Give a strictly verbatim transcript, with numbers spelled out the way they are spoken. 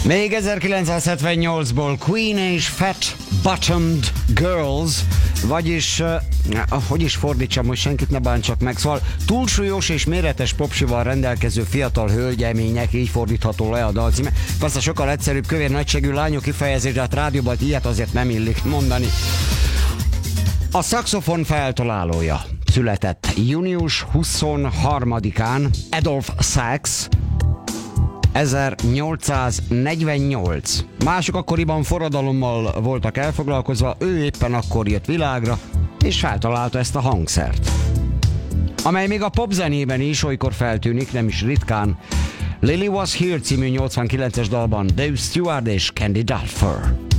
Még ezerkilencszázhetvennyolcból Queen és Fat Bottomed Girls, vagyis, uh, hogy is fordítsam, hogy senkit ne bántsak meg, szóval túlsúlyos és méretes popsival rendelkező fiatal hölgyemények, így fordítható le a dalcíme. Persze sokkal egyszerűbb kövér nagyságű lányok kifejezés, de hát rádióban ilyet azért nem illik mondani. A szaxofon feltalálója született június huszonharmadikán, Adolph Sax, ezernyolcszáznegyvennyolc. Mások akkoriban forradalommal voltak elfoglalkozva, ő éppen akkor jött világra, és feltalálta ezt a hangszert, amely még a popzenében is olykor feltűnik, nem is ritkán. Lily Was Here című nyolcvankilences dalban Dave Stewart és Candy Dulfer.